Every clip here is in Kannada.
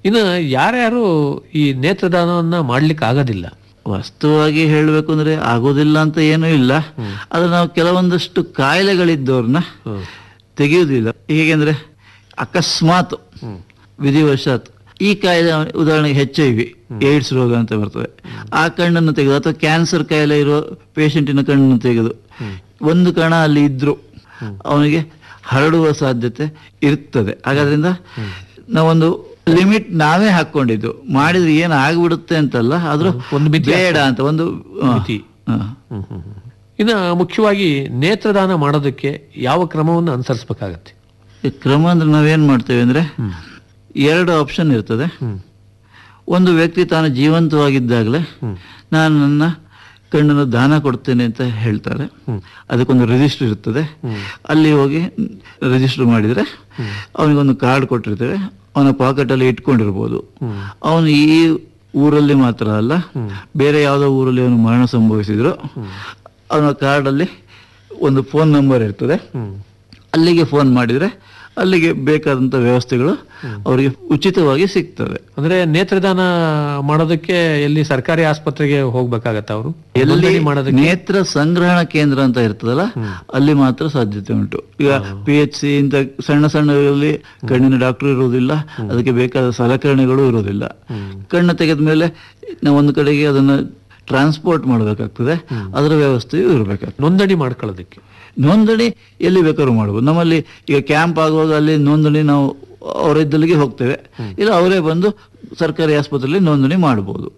ಇನ್ನು ಯಾರ್ಯಾರು ಈ ನೇತ್ರದಾನವನ್ನ ಮಾಡ್ಲಿಕ್ಕೆ ಆಗೋದಿಲ್ಲ? ವಾಸ್ತವವಾಗಿ ಹೇಳಬೇಕು ಅಂದ್ರೆ ಆಗೋದಿಲ್ಲ ಅಂತ ಏನೂ ಇಲ್ಲ. ಆದ್ರೆ ನಾವು ಕೆಲವೊಂದಷ್ಟು ಕಾಯಿಲೆಗಳಿದ್ದವ್ರನ್ನ ತೆಗೆಯುವುದಿಲ್ಲ. ಹೇಗೆಂದ್ರೆ ಅಕಸ್ಮಾತ್ ವಿಧಿವಶಾತ್ ಈ ಕಾಯಿಲೆ, ಉದಾಹರಣೆಗೆ HIV ಏಡ್ಸ್ ರೋಗ ಅಂತ ಬರ್ತದೆ, ಆ ಕಣ್ಣನ್ನು ತೆಗೆದು, ಅಥವಾ ಕ್ಯಾನ್ಸರ್ ಕಾಯಿಲೆ ಇರುವ ಪೇಷಂಟಿನ ಕಣ್ಣನ್ನು ತೆಗೆದು ಒಂದು ಕಣ ಅಲ್ಲಿ ಇದ್ರು ಅವನಿಗೆ ಹರಡುವ ಸಾಧ್ಯತೆ ಇರ್ತದೆ. ಹಾಗಾದ್ರಿಂದ ನಾವೊಂದು ಲಿಮಿಟ್ ನಾವೇ ಹಾಕೊಂಡಿದ್ದು, ಮಾಡಿದ್ರೆ ಏನು ಆಗ್ಬಿಡುತ್ತೆ ಅಂತಲ್ಲ, ಆದ್ರೂ ಒಂದು ಮಿತಿ ಬೇಡ ಅಂತ ಒಂದು ಮಿತಿ. ಇನ್ನು ಮುಖ್ಯವಾಗಿ ನೇತ್ರದಾನ ಮಾಡೋದಕ್ಕೆ ಯಾವ ಕ್ರಮವನ್ನು ಅನುಸರಿಸಬೇಕಾಗತ್ತೆ? ಈ ಕ್ರಮ ಅಂದ್ರೆ ನಾವೇನ್ ಮಾಡ್ತೇವೆ ಅಂದ್ರೆ, ಎರಡು ಆಪ್ಷನ್ ಇರ್ತದೆ. ಒಂದು ವ್ಯಕ್ತಿ ತಾನು ಜೀವಂತವಾಗಿದ್ದಾಗಲೇ ನಾನು ನನ್ನ ಕಣ್ಣನ್ನು ದಾನ ಕೊಡ್ತೇನೆ ಅಂತ ಹೇಳ್ತಾರೆ. ಅದಕ್ಕೊಂದು ರಿಜಿಸ್ಟರ್ ಇರ್ತದೆ. ಅಲ್ಲಿ ಹೋಗಿ ರಿಜಿಸ್ಟರ್ ಮಾಡಿದರೆ ಅವನಿಗೊಂದು ಕಾರ್ಡ್ ಕೊಟ್ಟಿರ್ತೇವೆ, ಅವನ ಪಾಕೆಟಲ್ಲಿ ಇಟ್ಕೊಂಡಿರ್ಬೋದು. ಅವನು ಈ ಊರಲ್ಲಿ ಮಾತ್ರ ಅಲ್ಲ, ಬೇರೆ ಯಾವುದೋ ಊರಲ್ಲಿ ಅವನು ಮರಣ ಸಂಭವಿಸಿದ್ರು ಅವನ ಕಾರ್ಡಲ್ಲಿ ಒಂದು ಫೋನ್ ನಂಬರ್ ಇರ್ತದೆ. ಅಲ್ಲಿಗೆ ಫೋನ್ ಮಾಡಿದರೆ ಅಲ್ಲಿಗೆ ಬೇಕಾದಂಥ ವ್ಯವಸ್ಥೆಗಳು ಅವರಿಗೆ ಉಚಿತವಾಗಿ ಸಿಗ್ತದೆ. ಅಂದ್ರೆ ನೇತ್ರದಾನ ಮಾಡೋದಕ್ಕೆ ಎಲ್ಲಿ ಸರ್ಕಾರಿ ಆಸ್ಪತ್ರೆಗೆ ಹೋಗ್ಬೇಕಾಗತ್ತ? ಅವರು ಎಲ್ಲಿ ನೇತ್ರ ಸಂಗ್ರಹಣ ಕೇಂದ್ರ ಅಂತ ಇರ್ತದಲ್ಲ, ಅಲ್ಲಿ ಮಾತ್ರ ಸಾಧ್ಯತೆ ಉಂಟು. ಈಗ PHC ಇಂತ ಸಣ್ಣ ಸಣ್ಣಲ್ಲಿ ಕಣ್ಣಿನ ಡಾಕ್ಟರ್ ಇರುವುದಿಲ್ಲ, ಅದಕ್ಕೆ ಬೇಕಾದ ಸಲಕರಣೆಗಳು ಇರುವುದಿಲ್ಲ. ಕಣ್ಣು ತೆಗೆದ ಮೇಲೆ ನಾವು ಒಂದು ಕಡೆಗೆ ಅದನ್ನ ಟ್ರಾನ್ಸ್ಪೋರ್ಟ್ ಮಾಡಬೇಕಾಗ್ತದೆ, ಅದರ ವ್ಯವಸ್ಥೆಯೂ ಇರಬೇಕಾಗ್ತದೆ. ನೋಂದಣಿ ಮಾಡ್ಕೊಳ್ಳೋದಕ್ಕೆ ನೋಂದಣಿ ಎಲ್ಲಿ ಬೇಕಾದ್ರೂ ಮಾಡ್ಬೋದು. ನಮ್ಮಲ್ಲಿ ಈಗ ಕ್ಯಾಂಪ್ ಆಗುವಾಗ ಅಲ್ಲಿ ನೋಂದಣಿ ನಾವು ಅವರಿದ್ದಲ್ಲಿಗೆ ಹೋಗ್ತೇವೆ, ಇಲ್ಲ ಅವರೇ ಬಂದು ಸರ್ಕಾರಿ ಆಸ್ಪತ್ರೆಯಲ್ಲಿ ನೋಂದಣಿ ಮಾಡಬಹುದು.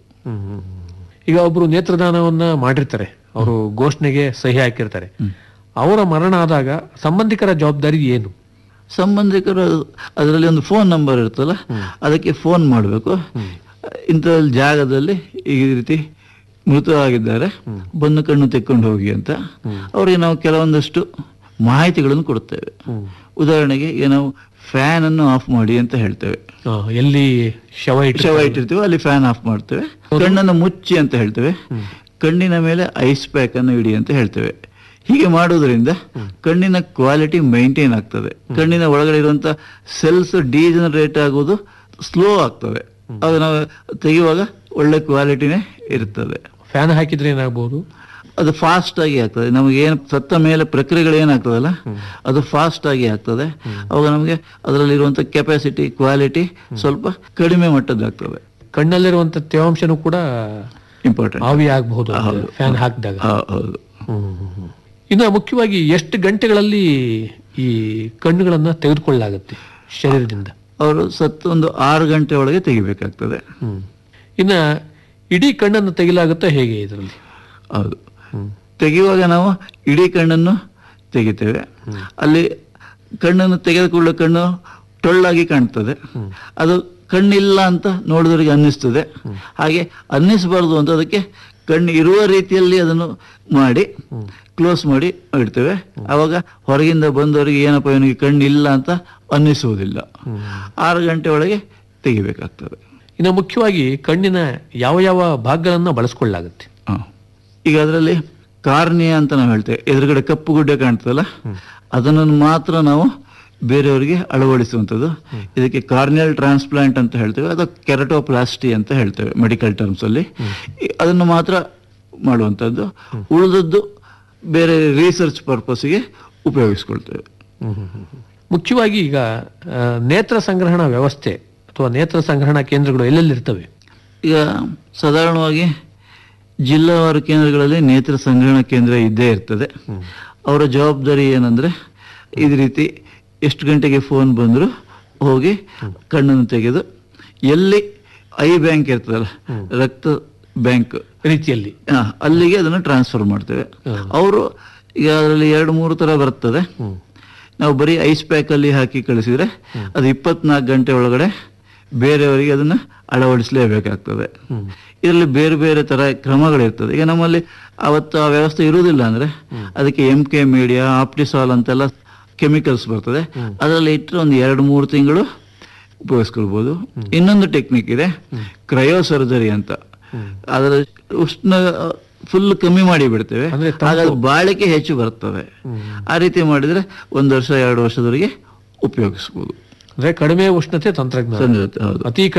ಈಗ ಒಬ್ರು ನೇತ್ರದಾನವನ್ನ ಮಾಡಿರ್ತಾರೆ, ಅವರು ಘೋಷಣೆಗೆ ಸಹಿ ಹಾಕಿರ್ತಾರೆ, ಅವರ ಮರಣ ಆದಾಗ ಸಂಬಂಧಿಕರ ಜವಾಬ್ದಾರಿ ಏನು? ಸಂಬಂಧಿಕರು ಅದರಲ್ಲಿ ಒಂದು ಫೋನ್ ನಂಬರ್ ಇರ್ತಲ್ಲ, ಅದಕ್ಕೆ ಫೋನ್ ಮಾಡಬೇಕು. ಇಂಥ ಜಾಗದಲ್ಲಿ ಈ ರೀತಿ ಮೃತವಾಗಿದ್ದಾರೆ, ಬಂದು ಕಣ್ಣು ತೆಕ್ಕೊಂಡು ಹೋಗಿ ಅಂತ ಅವರಿಗೆ ನಾವು ಕೆಲವೊಂದಷ್ಟು ಮಾಹಿತಿಗಳನ್ನು ಕೊಡ್ತೇವೆ. ಉದಾಹರಣೆಗೆ ಈಗ ನಾವು ಫ್ಯಾನ್ ಅನ್ನು ಆಫ್ ಮಾಡಿ ಅಂತ ಹೇಳ್ತೇವೆ. ಎಲ್ಲಿ ಶವ ಇಟ್ಟಿರ್ತೀವಿ ಅಲ್ಲಿ ಫ್ಯಾನ್ ಆಫ್ ಮಾಡ್ತೇವೆ. ಕಣ್ಣನ್ನು ಮುಚ್ಚಿ ಅಂತ ಹೇಳ್ತೇವೆ. ಕಣ್ಣಿನ ಮೇಲೆ ಐಸ್ ಪ್ಯಾಕ್ ಅನ್ನು ಇಡಿ ಅಂತ ಹೇಳ್ತೇವೆ. ಹೀಗೆ ಮಾಡುವುದರಿಂದ ಕಣ್ಣಿನ ಕ್ವಾಲಿಟಿ ಮೈಂಟೈನ್ ಆಗ್ತದೆ. ಕಣ್ಣಿನ ಒಳಗಡೆ ಇರುವಂತ ಸೆಲ್ಸ್ ಡಿಜನರೇಟ್ ಆಗುವುದು ಸ್ಲೋ ಆಗ್ತದೆ. ಅದು ನಾವು ತೆಗೆಯುವಾಗ ಒಳ್ಳೆ ಕ್ವಾಲಿಟಿನೇ ಇರ್ತದೆ. ಫ್ಯಾನ್ ಹಾಕಿದ್ರೆ ಏನಾಗಬಹುದು? ಅದು ಫಾಸ್ಟ್ ಆಗಿ ಆಗ್ತದೆ. ನಮಗೆ ಏನು ಸತ್ತ ಮೇಲೆ ಪ್ರಕ್ರಿಯೆಗಳು ಏನಾಗ್ತದಲ್ಲ, ಅದು ಫಾಸ್ಟ್ ಆಗಿ ಆಗ್ತದೆ. ಅವಾಗ ನಮಗೆ ಅದರಲ್ಲಿರುವಂತ ಕೆಪಾಸಿಟಿ, ಕ್ವಾಲಿಟಿ ಸ್ವಲ್ಪ ಕಡಿಮೆ ಮಟ್ಟದ್ದಾಗ್ತದೆ. ಕಣ್ಣಲ್ಲಿರುವಂತ ತೇವಾಂಶನೂ ಕೂಡ ಇಂಪಾರ್ಟೆಂಟ್, ಆವಿ ಆಗಬಹುದು ಫ್ಯಾನ್ ಹಾಕಿದಾಗ. ಹೌದು. ಇನ್ನು ಮುಖ್ಯವಾಗಿ ಎಷ್ಟು ಗಂಟೆಗಳಲ್ಲಿ ಈ ಕಣ್ಣುಗಳನ್ನ ತೆಗೆದುಕೊಳ್ಳಲಾಗುತ್ತೆ ಶರೀರದಿಂದ? ಅವರು ಸತ್ತು ಒಂದು 6 ಗಂಟೆ ಒಳಗೆ ತೆಗಿಬೇಕಾಗ್ತದೆ. ಇನ್ನ ಇಡೀ ಕಣ್ಣನ್ನು ತೆಗಿಲಾಗುತ್ತಾ ಹೇಗೆ ಇದರಲ್ಲಿ? ಹೌದು, ತೆಗೆಯುವಾಗ ನಾವು ಇಡೀ ಕಣ್ಣನ್ನು ತೆಗಿತೇವೆ. ಅಲ್ಲಿ ಕಣ್ಣನ್ನು ತೆಗೆದುಕೊಳ್ಳೋ ಕಣ್ಣು ಟೊಳ್ಳಾಗಿ ಕಾಣ್ತದೆ. ಅದು ಕಣ್ಣಿಲ್ಲ ಅಂತ ನೋಡಿದವರಿಗೆ ಅನ್ನಿಸ್ತದೆ. ಹಾಗೆ ಅನ್ನಿಸಬಾರ್ದು ಅಂತ ಅದಕ್ಕೆ ಕಣ್ಣು ಇರುವ ರೀತಿಯಲ್ಲಿ ಅದನ್ನು ಮಾಡಿ ಕ್ಲೋಸ್ ಮಾಡಿ ಇಡ್ತೇವೆ. ಆವಾಗ ಹೊರಗಿಂದ ಬಂದವರಿಗೆ ಏನಪ್ಪ ಇವನಿಗೆ ಕಣ್ಣು ಇಲ್ಲ ಅಂತ ಅನ್ನಿಸುವುದಿಲ್ಲ. 6 ಗಂಟೆ ಒಳಗೆ ತೆಗಿಬೇಕಾಗ್ತದೆ. ಇನ್ನು ಮುಖ್ಯವಾಗಿ ಕಣ್ಣಿನ ಯಾವ ಯಾವ ಭಾಗಗಳನ್ನ ಬಳಸ್ಕೊಳ್ಳಲಾಗುತ್ತೆ? ಈಗ ಅದರಲ್ಲಿ ಕಾರ್ನಿಯಾ ಅಂತ ನಾವು ಹೇಳ್ತೇವೆ, ಎದುರುಗಡೆ ಕಪ್ಪು ಗುಡ್ಡೆ ಕಾಣ್ತದಲ್ಲ, ಅದನ್ನು ಮಾತ್ರ ನಾವು ಬೇರೆಯವರಿಗೆ ಅಳವಡಿಸುವಂಥದ್ದು. ಇದಕ್ಕೆ ಕಾರ್ನಿಯಲ್ ಟ್ರಾನ್ಸ್ಪ್ಲಾಂಟ್ ಅಂತ ಹೇಳ್ತೇವೆ, ಅದು ಕೆರಟೋಪ್ಲಾಸ್ಟಿ ಅಂತ ಹೇಳ್ತೇವೆ ಮೆಡಿಕಲ್ ಟರ್ಮ್ಸ್ ಅಲ್ಲಿ. ಅದನ್ನು ಮಾತ್ರ ಮಾಡುವಂಥದ್ದು. ಉಳಿದದ್ದು ಬೇರೆ ರಿಸರ್ಚ್ ಪರ್ಪಸ್ಗೆ ಉಪಯೋಗಿಸ್ಕೊಳ್ತೇವೆ. ಮುಖ್ಯವಾಗಿ ಈಗ ನೇತ್ರ ಸಂಗ್ರಹಣಾ ವ್ಯವಸ್ಥೆ ಅಥವಾ ನೇತ್ರ ಸಂಗ್ರಹಣಾ ಕೇಂದ್ರಗಳು ಎಲ್ಲೆಲ್ಲಿರ್ತವೆ? ಈಗ ಸಾಧಾರಣವಾಗಿ ಜಿಲ್ಲಾವಾರು ಕೇಂದ್ರಗಳಲ್ಲಿ ನೇತ್ರ ಸಂಗ್ರಹಣಾ ಕೇಂದ್ರ ಇದ್ದೇ ಇರ್ತದೆ. ಅವರ ಜವಾಬ್ದಾರಿ ಏನಂದ್ರೆ, ಇದೇ ರೀತಿ ಎಷ್ಟು ಗಂಟೆಗೆ ಫೋನ್ ಬಂದರೂ ಹೋಗಿ ಕಣ್ಣನ್ನು ತೆಗೆದು, ಎಲ್ಲಿ ಐ ಬ್ಯಾಂಕ್ ಇರ್ತದಲ್ಲ, ರಕ್ತ ಬ್ಯಾಂಕ್ ರೀತಿಯಲ್ಲಿ ಅಲ್ಲಿಗೆ ಅದನ್ನು ಟ್ರಾನ್ಸ್ಫರ್ ಮಾಡ್ತೇವೆ. ಅವರು ಈಗ ಅದರಲ್ಲಿ 2-3 ತರ ಬರ್ತದೆ. ನಾವು ಬರೀ ಐಸ್ ಪ್ಯಾಕ್ ಅಲ್ಲಿ ಹಾಕಿ ಕಳಿಸಿದ್ರೆ ಅದು 24 ಗಂಟೆ ಒಳಗಡೆ ಬೇರೆಯವರಿಗೆ ಅದನ್ನ ಅಳವಡಿಸಲೇಬೇಕಾಗ್ತದೆ. ಇದರಲ್ಲಿ ಬೇರೆ ಬೇರೆ ತರ ಕ್ರಮಗಳಿರ್ತದೆ. ಈಗ ನಮ್ಮಲ್ಲಿ ಅವತ್ತು ಆ ವ್ಯವಸ್ಥೆ ಇರುವುದಿಲ್ಲ ಅಂದ್ರೆ ಅದಕ್ಕೆ MK ಮೀಡಿಯಾ, ಆಪ್ಟಿಸಾಲ್ ಅಂತೆಲ್ಲ ಕೆಮಿಕಲ್ಸ್ ಬರ್ತದೆ. ಅದರಲ್ಲಿ ಇಟ್ಟರೆ ಒಂದು 2-3 ತಿಂಗಳು ಉಪಯೋಗಿಸ್ಕೊಳ್ಬಹುದು. ಇನ್ನೊಂದು ಟೆಕ್ನಿಕ್ ಇದೆ, ಕ್ರಯೋ ಸರ್ಜರಿ ಅಂತ. ಅದರ ಉಷ್ಣ ಫುಲ್ ಕಮ್ಮಿ ಮಾಡಿ ಬಿಡ್ತೇವೆ, ಹಾಗಾಗಿ ಬಾಳಿಕೆ ಹೆಚ್ಚು ಬರ್ತವೆ. ಆ ರೀತಿ ಮಾಡಿದ್ರೆ 1 ವರ್ಷ 2 ವರ್ಷದವರೆಗೆ ಉಪಯೋಗಿಸಬಹುದು. ಅಂದ್ರೆ ಕಡಿಮೆ ಉಷ್ಣತೆ ತಂತ್ರಜ್ಞಾನ, ಅತಿ